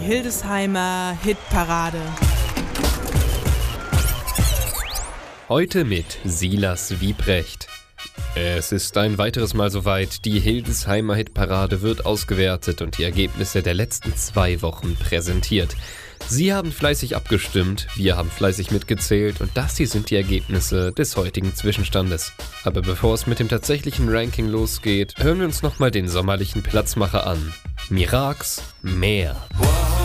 Hildesheimer Hitparade. Heute mit Silas Wiebrecht. Es ist ein weiteres Mal soweit, die Hildesheimer Hitparade wird ausgewertet und die Ergebnisse der letzten 2 Wochen präsentiert. Sie haben fleißig abgestimmt, wir haben fleißig mitgezählt und das hier sind die Ergebnisse des heutigen Zwischenstandes. Aber bevor es mit dem tatsächlichen Ranking losgeht, hören wir uns nochmal den sommerlichen Platzmacher an. Mirax Meer.